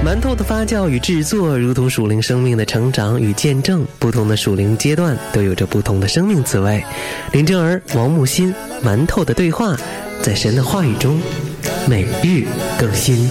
馒头的发酵与制作如同属灵生命的成长与见证，不同的属灵阶段都有着不同的生命滋味。林正儿、王木心，馒头的对话，在神的话语中每日更新。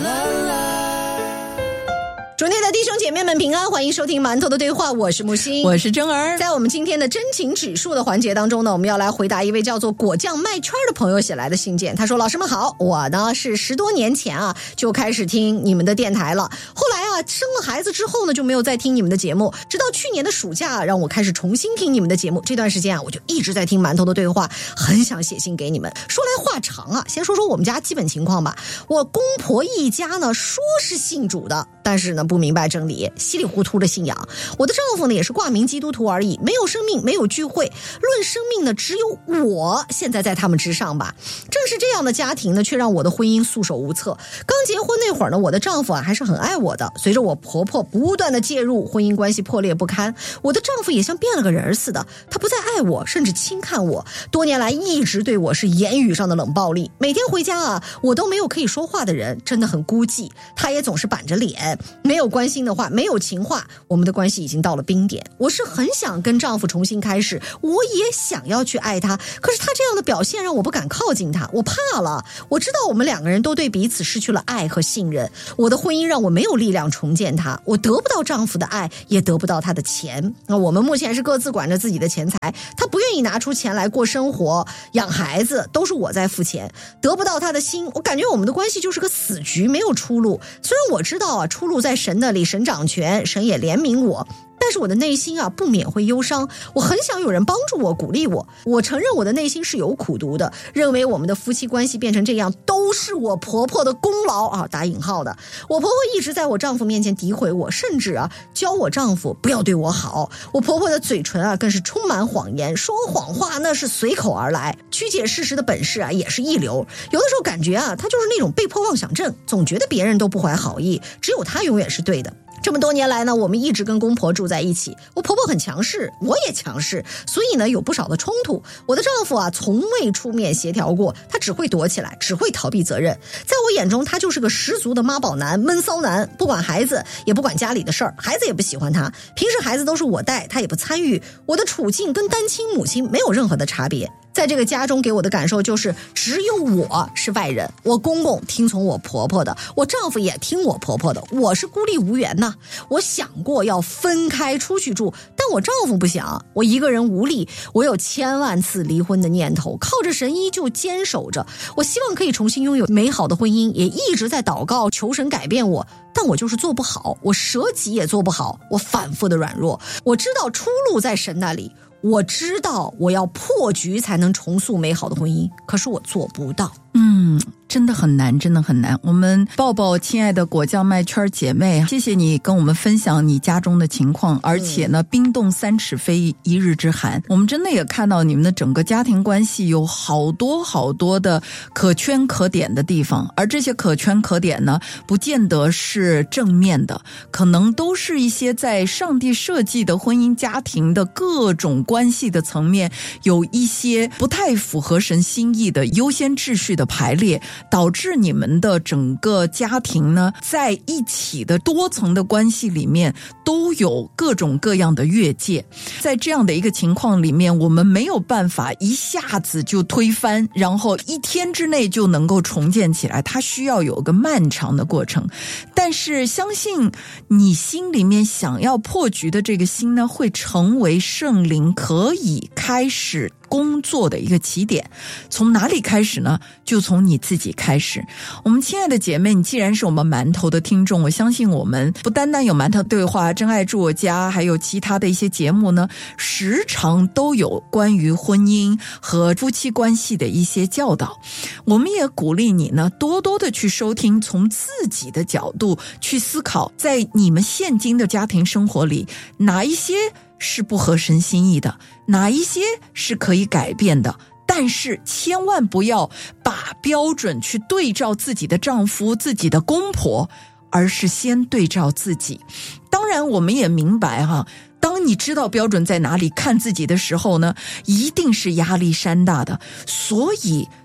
主内的弟兄姐妹们平安，欢迎收听馒头的对话，我是木星， 我是真儿。 在我们今天的真情指数的环节当中呢，我们要来回答一位叫做果酱麦圈的朋友写来的信件。他说：老师们好，我呢是10多年前就开始听你们的电台了，后来生了孩子之后呢就没有再听你们的节目，直到去年的暑假让我开始重新听你们的节目。这段时间我就一直在听馒头的对话，很想写信给你们。说来话长先说说我们家基本情况吧。我公婆一家呢说是信主的，但是呢不明白真理，稀里糊涂的信仰。我的丈夫呢也是挂名基督徒而已，没有生命，没有聚会，论生命呢只有我现在在他们之上吧。正是这样的家庭呢却让我的婚姻束手无策。刚结婚那会儿呢，我的丈夫还是很爱我的，随着我婆婆不断的介入，婚姻关系破裂不堪。我的丈夫也像变了个人似的，他不再爱我，甚至轻看我，多年来一直对我是言语上的冷暴力。每天回家我都没有可以说话的人，真的很孤寂。他也总是板着脸，没有关心的话，没有情话，我们的关系已经到了冰点。我是很想跟丈夫重新开始，我也想要去爱他，可是他这样的表现让我不敢靠近他，我怕了。我知道我们两个人都对彼此失去了爱和信任，我的婚姻让我没有力量重建他，我得不到丈夫的爱，也得不到他的钱。我们目前是各自管着自己的钱财，他不愿意拿出钱来过生活，养孩子都是我在付钱，得不到他的心，我感觉我们的关系就是个死局，没有出路。虽然我知道出路在神那里，神掌权，神也怜悯我，但是我的内心不免会忧伤。我很想有人帮助我，鼓励我。我承认我的内心是有苦毒的，认为我们的夫妻关系变成这样都是我婆婆的功劳打引号的。我婆婆一直在我丈夫面前诋毁我，甚至教我丈夫不要对我好。我婆婆的嘴唇更是充满谎言，说谎话那是随口而来，曲解事实的本事也是一流。有的时候感觉她就是那种被迫妄想症，总觉得别人都不怀好意，只有她永远是对的。这么多年来呢，我们一直跟公婆住在一起，我婆婆很强势，我也强势，所以呢有不少的冲突。我的丈夫从未出面协调过，他只会躲起来，只会逃避责任。在我眼中他就是个十足的妈宝男，闷骚男，不管孩子也不管家里的事儿，孩子也不喜欢他，平时孩子都是我带，他也不参与。我的处境跟单亲母亲没有任何的差别。在这个家中给我的感受就是只有我是外人，我公公听从我婆婆的，我丈夫也听我婆婆的，我是孤立无援呐。我想过要分开出去住，但我丈夫不想，我一个人无力，我有千万次离婚的念头，靠着神依旧坚守着。我希望可以重新拥有美好的婚姻，也一直在祷告求神改变我，但我就是做不好，我舍己也做不好，我反复的软弱。我知道出路在神那里，我知道我要破局才能重塑美好的婚姻，可是我做不到。 真的很难，真的很难。我们抱抱亲爱的果酱麦圈姐妹，谢谢你跟我们分享你家中的情况，而且呢冰冻3尺非一日之寒。我们真的也看到你们的整个家庭关系有好多好多的可圈可点的地方，而这些可圈可点呢不见得是正面的，可能都是一些在上帝设计的婚姻家庭的各种关系的层面有一些不太符合神心意的优先秩序的排列，导致你们的整个家庭呢在一起的多层的关系里面都有各种各样的越界。在这样的一个情况里面，我们没有办法一下子就推翻，然后1天之内就能够重建起来，它需要有个漫长的过程。但是相信你心里面想要破局的这个心呢，会成为圣灵可以开始工作的一个起点。从哪里开始呢？就从你自己开始。我们亲爱的姐妹，你既然是我们馒头的听众，我相信我们不单单有馒头对话、真爱住我家，还有其他的一些节目呢，时常都有关于婚姻和夫妻关系的一些教导。我们也鼓励你呢，多多的去收听，从自己的角度去思考，在你们现今的家庭生活里，哪一些是不合神心意的，哪一些是可以改变的。但是千万不要把标准去对照自己的丈夫、自己的公婆，而是先对照自己。当然我们也明白当你知道标准在哪里看自己的时候呢，一定是压力山大的。所以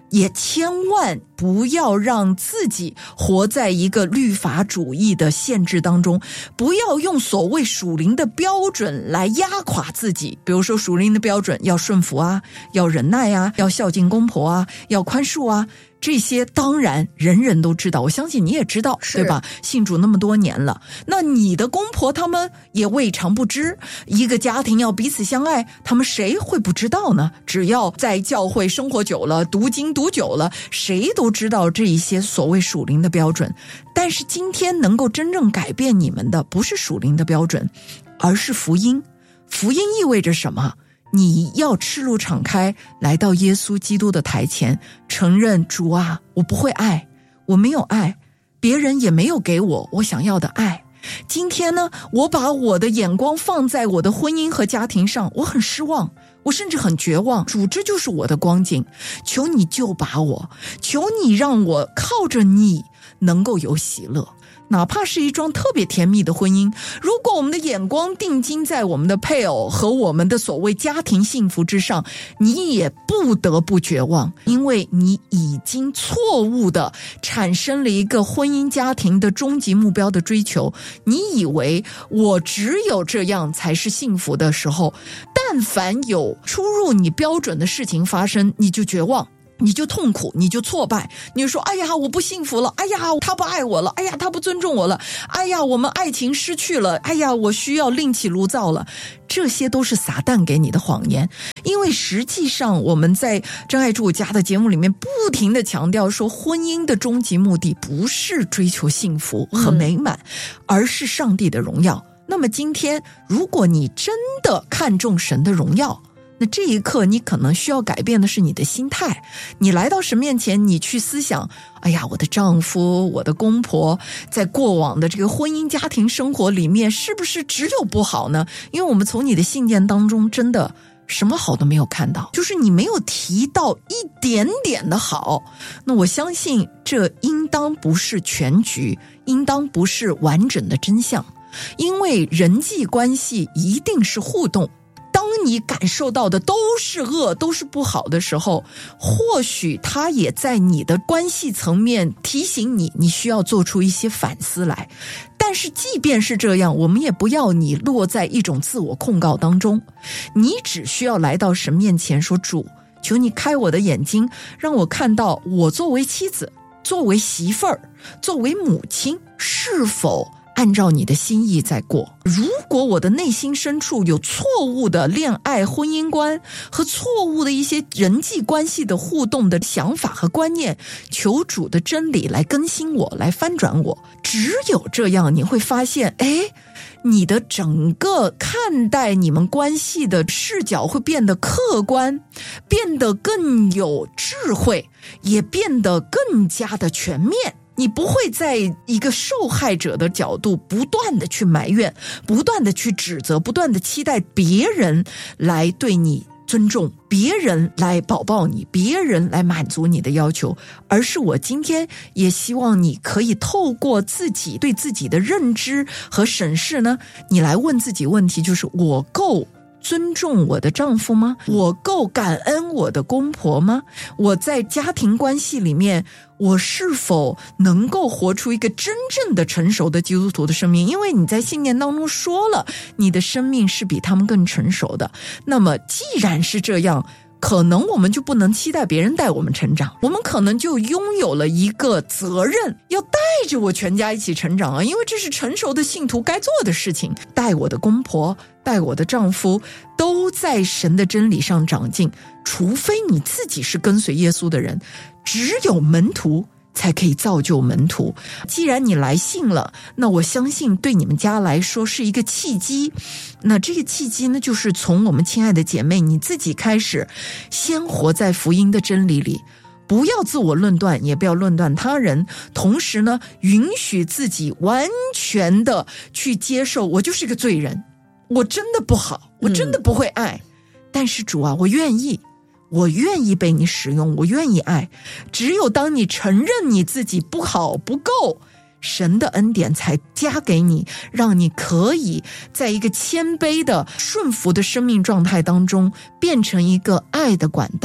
也千万不要让自己活在一个律法主义的限制当中，不要用所谓属灵的标准来压垮自己。比如说属灵的标准要顺服啊，要忍耐啊，要孝敬公婆啊，要宽恕啊，这些当然人人都知道，我相信你也知道，对吧？信主那么多年了，那你的公婆他们也未尝不知，一个家庭要彼此相爱，他们谁会不知道呢？只要在教会生活久了，读经读久了，谁都知道这一些所谓属灵的标准。但是今天能够真正改变你们的不是属灵的标准，而是福音。福音意味着什么？你要赤露敞开来到耶稣基督的台前，承认主啊，我不会爱，我没有爱，别人也没有给我想要的爱。今天呢，我把我的眼光放在我的婚姻和家庭上，我很失望，我甚至很绝望。主，这就是我的光景，求你救拔我，求你让我靠着你能够有喜乐。哪怕是一桩特别甜蜜的婚姻，如果我们的眼光定睛在我们的配偶和我们的所谓家庭幸福之上，你也不得不绝望，因为你已经错误的产生了一个婚姻家庭的终极目标的追求。你以为我只有这样才是幸福的时候，但凡有出入你标准的事情发生，你就绝望，你就痛苦，你就挫败，你就说，哎呀，我不幸福了，哎呀，他不爱我了，哎呀，他不尊重我了，哎呀，我们爱情失去了，哎呀，我需要另起炉灶了。这些都是撒旦给你的谎言。因为实际上我们在真爱住家的节目里面不停地强调说，婚姻的终极目的不是追求幸福和美满，而是上帝的荣耀。那么今天如果你真的看重神的荣耀，那这一刻你可能需要改变的是你的心态。你来到神面前，你去思想，哎呀，我的丈夫，我的公婆在过往的这个婚姻家庭生活里面是不是只有不好呢？因为我们从你的信件当中真的什么好都没有看到，就是你没有提到一点点的好。那我相信这应当不是全局，应当不是完整的真相，因为人际关系一定是互动。当你感受到的都是恶，都是不好的时候，或许他也在你的关系层面提醒你，你需要做出一些反思来。但是即便是这样，我们也不要你落在一种自我控告当中，你只需要来到神面前说，主，求你开我的眼睛，让我看到我作为妻子，作为媳妇儿，作为母亲，是否按照你的心意在过。如果我的内心深处有错误的恋爱婚姻观和错误的一些人际关系的互动的想法和观念，求主的真理来更新我，来翻转我。只有这样，你会发现，你的整个看待你们关系的视角会变得客观，变得更有智慧，也变得更加的全面。你不会在一个受害者的角度不断的去埋怨，不断的去指责，不断的期待别人来对你尊重，别人来保抱你，别人来满足你的要求，而是我今天也希望你可以透过自己对自己的认知和审视呢，你来问自己问题，就是我够尊重我的丈夫吗？我够感恩我的公婆吗？我在家庭关系里面，我是否能够活出一个真正的成熟的基督徒的生命？因为你在信念当中说了，你的生命是比他们更成熟的。那么既然是这样，可能我们就不能期待别人带我们成长，我们可能就拥有了一个责任，要带着我全家一起成长啊！因为这是成熟的信徒该做的事情，带我的公婆，带我的丈夫，都在神的真理上长进。除非你自己是跟随耶稣的人，只有门徒才可以造就门徒。既然你来信了，那我相信对你们家来说是一个契机。那这个契机呢，就是从我们亲爱的姐妹你自己开始，先活在福音的真理里，不要自我论断，也不要论断他人，同时呢，允许自己完全的去接受，我就是个罪人，我真的不好，我真的不会爱，但是主啊，我愿意被你使用，我愿意爱。只有当你承认你自己不好不够，神的恩典才加给你，让你可以在一个谦卑的顺服的生命状态当中变成一个爱的管道。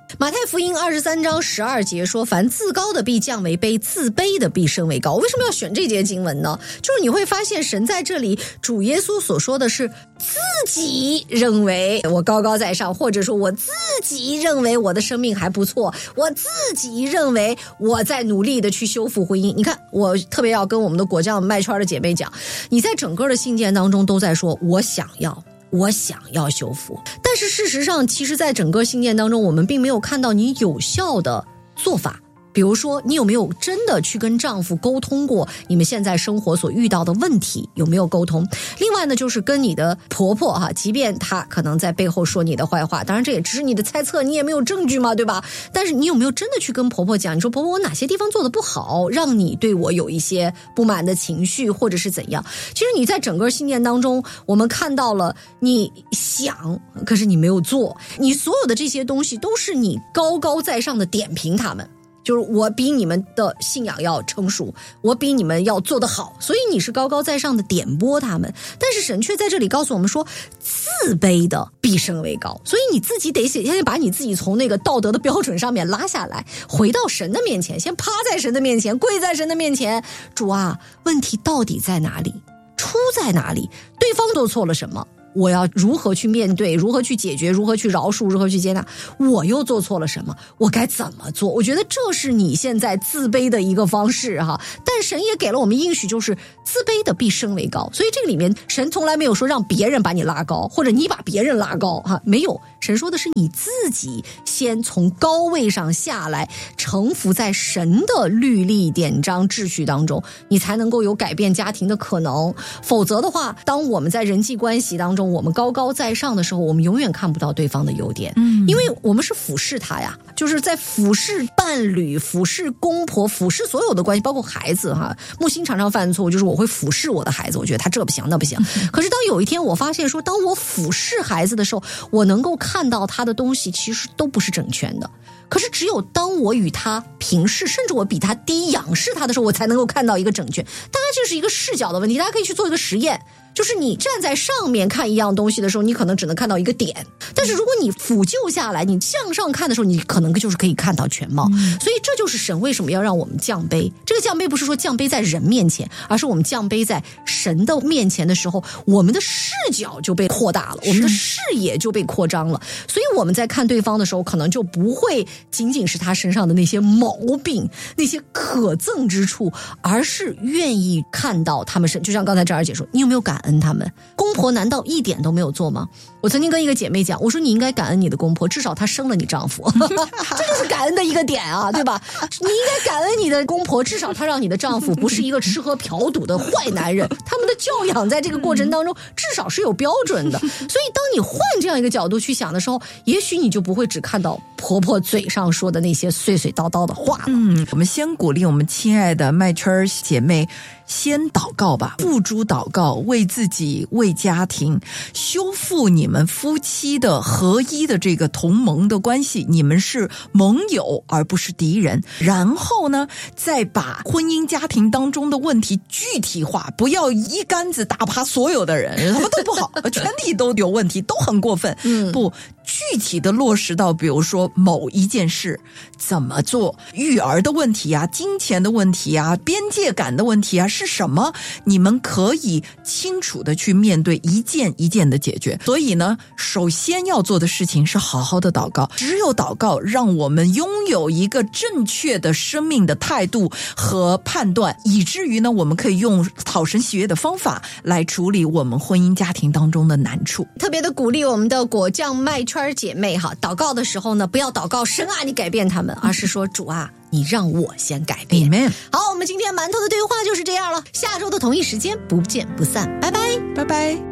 马太福音23章12节说，凡自高的必降为卑，自卑的必升为高。为什么要选这节经文呢？就是你会发现神在这里，主耶稣所说的是自己认为我高高在上，或者说我自己认为我的生命还不错，我自己认为我在努力的去修复婚姻。你看，我特别要跟我们的果酱麦圈的姐妹讲，你在整个的信件当中都在说我想要修复，但是事实上，其实在整个信件当中，我们并没有看到你有效的做法。比如说，你有没有真的去跟丈夫沟通过你们现在生活所遇到的问题？有没有沟通？另外呢，就是跟你的婆婆哈，即便她可能在背后说你的坏话，当然这也只是你的猜测，你也没有证据嘛，对吧？但是你有没有真的去跟婆婆讲？你说婆婆，我哪些地方做的不好，让你对我有一些不满的情绪，或者是怎样？其实你在整个信件当中，我们看到了你想，可是你没有做，你所有的这些东西都是你高高在上的点评他们。就是我比你们的信仰要成熟，我比你们要做得好，所以你是高高在上的点拨他们。但是神却在这里告诉我们说，自卑的必升为高，所以你自己得先把你自己从那个道德的标准上面拉下来，回到神的面前，先趴在神的面前，跪在神的面前，主啊，问题到底在哪里？出在哪里？对方做错了什么？我要如何去面对，如何去解决，如何去饶恕，如何去接纳？我又做错了什么？我该怎么做？我觉得这是你现在自卑的一个方式哈。但神也给了我们应许，就是自卑的必升为高。所以这个里面，神从来没有说让别人把你拉高，或者你把别人拉高哈，没有。神说的是你自己先从高位上下来，臣服在神的律例典章秩序当中，你才能够有改变家庭的可能。否则的话，当我们在人际关系当中，我们高高在上的时候，我们永远看不到对方的优点，因为我们是俯视他呀，就是在俯视伴侣、俯视公婆、俯视所有的关系，包括孩子哈。木星常常犯错误，就是我会俯视我的孩子，我觉得他这不行那不行。可是当有一天我发现说，当我俯视孩子的时候，我能够看到他的东西其实都不是整全的。可是只有当我与他平视，甚至我比他低仰视他的时候，我才能够看到一个整全。大概这是一个视角的问题，大家可以去做一个实验。就是你站在上面看一样东西的时候，你可能只能看到一个点，但是如果你俯就下来，你向上看的时候，你可能就是可以看到全貌。所以这就是神为什么要让我们降卑。这个降卑不是说降卑在人面前，而是我们降卑在神的面前的时候，我们的视角就被扩大了，我们的视野就被扩张了。所以我们在看对方的时候，可能就不会仅仅是他身上的那些毛病，那些可憎之处，而是愿意看到他们是，就像刚才张二姐说，你有没有感恩他们？公婆难道一点都没有做吗？我曾经跟一个姐妹讲，我说你应该感恩你的公婆，至少她生了你丈夫这就是感恩的一个点啊，对吧？你应该感恩你的公婆，至少她让你的丈夫不是一个吃喝嫖赌的坏男人，他们的教养在这个过程当中至少是有标准的。所以当你换这样一个角度去想的时候，也许你就不会只看到婆婆嘴上说的那些碎碎叨叨的话了。 我们先鼓励我们亲爱的麦圈姐妹先祷告吧，付诸祷告，为自己、为家庭修复你们夫妻的合一的这个同盟的关系，你们是盟友而不是敌人。然后呢，再把婚姻家庭当中的问题具体化，不要一竿子打趴所有的人，他们都不好，全体都有问题，都很过分。不，具体的落实到比如说某一件事怎么做，育儿的问题啊，金钱的问题啊，边界感的问题啊，是什么，你们可以清楚的去面对，一件一件的解决。所以呢，首先要做的事情是好好的祷告，只有祷告让我们拥有一个正确的生命的态度和判断，以至于呢，我们可以用讨神喜悦的方法来处理我们婚姻家庭当中的难处。 特别的鼓励我们的果酱麦圈姐妹哈，祷告的时候呢，不要祷告神啊你改变他们，而是说主啊你让我先改变。 Amen。 好，我们今天馒头的对话就是这样了，下周的同一时间不见不散，拜拜拜拜。